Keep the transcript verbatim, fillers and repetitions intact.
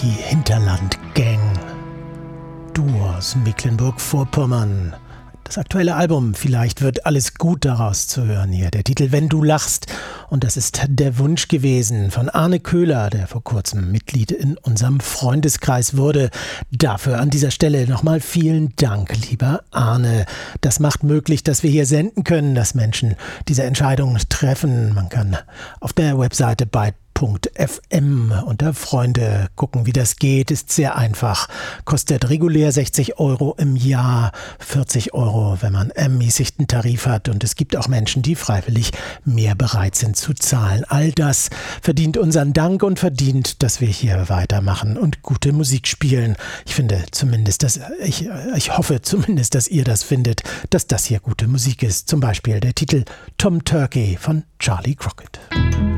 die Hinterland-Gang. Du aus Mecklenburg-Vorpommern. Das aktuelle Album Vielleicht wird alles gut daraus zu hören hier. Der Titel Wenn du lachst. Und das ist der Wunsch gewesen von Arne Köhler, der vor kurzem Mitglied in unserem Freundeskreis wurde. Dafür an dieser Stelle nochmal vielen Dank, lieber Arne. Das macht möglich, dass wir hier senden können, dass Menschen diese Entscheidung treffen. Man kann auf der Webseite bei Punkt F M unter Freunde gucken, wie das geht. Ist sehr einfach. Kostet regulär sechzig Euro im Jahr, vierzig Euro, wenn man ermäßigten Tarif hat. Und es gibt auch Menschen, die freiwillig mehr bereit sind zu zahlen. All das verdient unseren Dank und verdient, dass wir hier weitermachen und gute Musik spielen. Ich finde zumindest, dass ich, ich hoffe zumindest, dass ihr das findet, dass das hier gute Musik ist. Zum Beispiel der Titel Tom Turkey von Charlie Crockett.